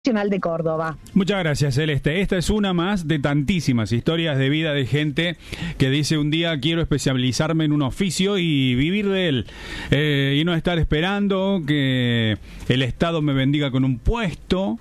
Nacional de Córdoba. Muchas gracias, Celeste. Esta es una más de tantísimas historias de vida de gente que dice un día quiero especializarme en un oficio y vivir de él, y no estar esperando que el Estado me bendiga con un puesto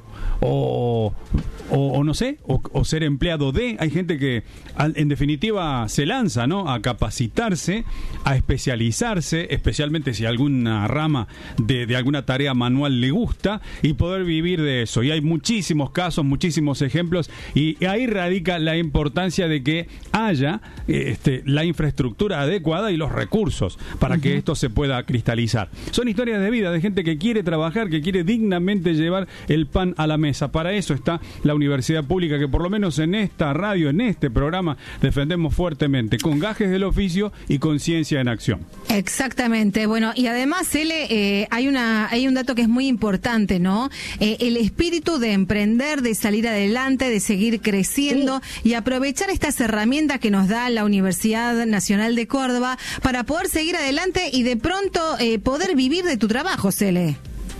o no sé, o ser empleado de. Hay gente que en definitiva se lanza, ¿no?, a capacitarse, a especializarse, especialmente si alguna rama de alguna tarea manual le gusta, y poder vivir de eso. Y hay muchísimos casos, muchísimos ejemplos, y ahí radica la importancia de que haya la infraestructura adecuada y los recursos para que esto se pueda cristalizar. Son historias de vida de gente que quiere trabajar, que quiere dignamente llevar el pan a la mesa. Para eso está la universidad pública, que por lo menos en esta radio, en este programa, defendemos fuertemente, con gajes del oficio y conciencia en acción. Exactamente. Bueno, y además, hay un dato que es muy importante, ¿no? El espíritu de emprender, de salir adelante, de seguir creciendo, sí, y aprovechar estas herramientas que nos da la Universidad Nacional de Córdoba para poder seguir adelante y de pronto poder vivir de tu trabajo, Cele.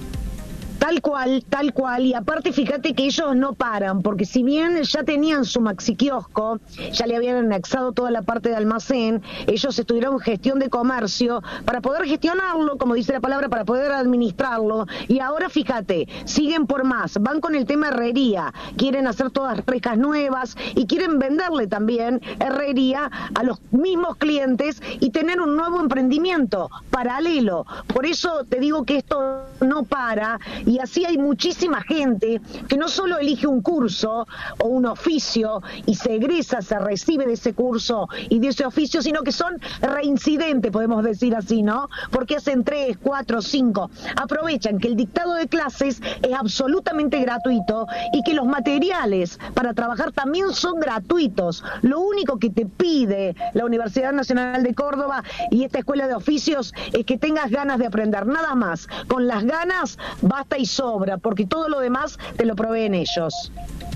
Tal cual, y aparte fíjate que ellos no paran, porque si bien ya tenían su maxi kiosco, ya le habían anexado toda la parte de almacén, ellos estuvieron en gestión de comercio para poder gestionarlo, como dice la palabra, para poder administrarlo, y ahora fíjate, siguen por más, van con el tema herrería, quieren hacer todas rejas nuevas y quieren venderle también herrería a los mismos clientes y tener un nuevo emprendimiento paralelo. Por eso te digo que esto no para. Y así hay muchísima gente que no solo elige un curso o un oficio y se egresa, se recibe de ese curso y de ese oficio, sino que son reincidentes, podemos decir así, ¿no? Porque hacen 3, 4, 5. Aprovechan que el dictado de clases es absolutamente gratuito y que los materiales para trabajar también son gratuitos. Lo único que te pide la Universidad Nacional de Córdoba y esta escuela de oficios es que tengas ganas de aprender, nada más. Con las ganas basta y sobra, porque todo lo demás te lo proveen ellos.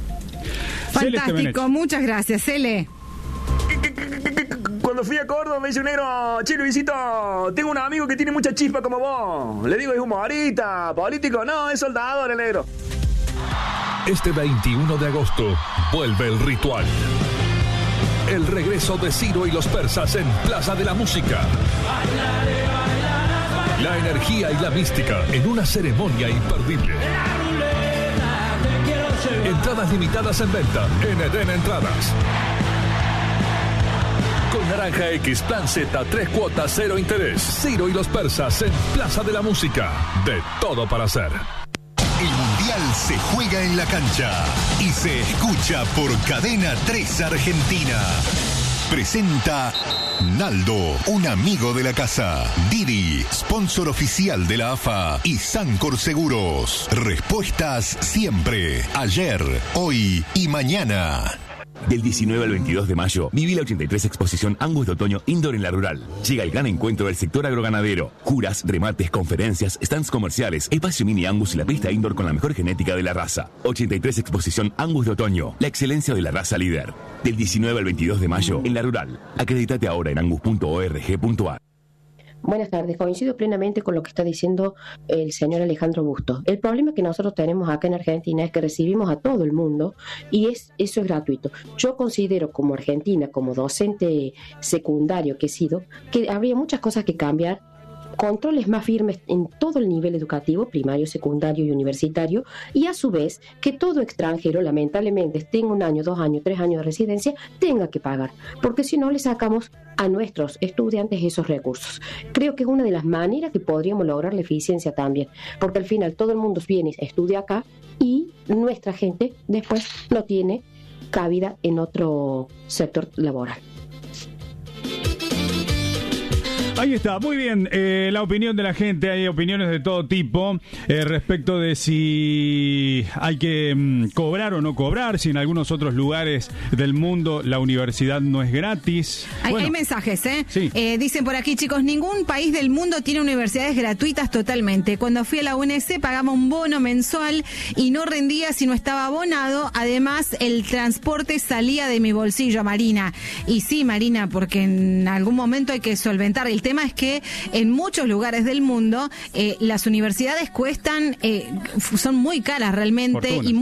Fantástico, muchas gracias, Cele. Cuando fui a Córdoba me dice un negro: che, Luisito, tengo un amigo que tiene mucha chispa como vos. Le digo, ¿es humorista, político? No, es soldador el negro. Este 21 de agosto vuelve el ritual. El regreso de Ciro y los persas en Plaza de la Música. La energía y la mística en una ceremonia imperdible. Entradas limitadas en venta en Eden Entradas. Con Naranja X, Plan Z, 3 cuotas, 0 interés. Ciro y los persas en Plaza de la Música. De todo para hacer. El Mundial se juega en la cancha y se escucha por Cadena 3 Argentina. Presenta Naldo, un amigo de la casa. Didi, sponsor oficial de la AFA. Y Sancor Seguros. Respuestas siempre, ayer, hoy y mañana. Del 19 al 22 de mayo, viví la 83 Exposición Angus de Otoño Indoor en La Rural. Llega el gran encuentro del sector agroganadero. Juras, remates, conferencias, stands comerciales, espacio mini Angus y la pista indoor con la mejor genética de la raza. 83 Exposición Angus de Otoño, la excelencia de la raza líder. Del 19 al 22 de mayo, en La Rural. Acredítate ahora en angus.org.ar. Buenas tardes, coincido plenamente con lo que está diciendo el señor Alejandro Busto. El problema que nosotros tenemos acá en Argentina es que recibimos a todo el mundo y eso es gratuito. Yo considero como argentina, como docente secundario que he sido, que habría muchas cosas que cambiar, controles más firmes en todo el nivel educativo, primario, secundario y universitario, y a su vez que todo extranjero, lamentablemente, tenga 1 año, 2 años, 3 años de residencia, tenga que pagar, porque si no le sacamos a nuestros estudiantes esos recursos. Creo que es una de las maneras que podríamos lograr la eficiencia también, porque al final todo el mundo viene, estudia acá y nuestra gente después no tiene cabida en otro sector laboral. Ahí está, muy bien, la opinión de la gente, hay opiniones de todo tipo respecto de si hay que cobrar o no cobrar, si en algunos otros lugares del mundo la universidad no es gratis. Hay mensajes, ¿eh? Sí. Dicen por aquí, chicos, ningún país del mundo tiene universidades gratuitas totalmente. Cuando fui a la UNC pagaba un bono mensual y no rendía si no estaba abonado. Además, el transporte salía de mi bolsillo, Marina. Y sí, Marina, porque en algún momento hay que solventar el tema tema es que en muchos lugares del mundo las universidades cuestan, son muy caras realmente. Fortuna. Y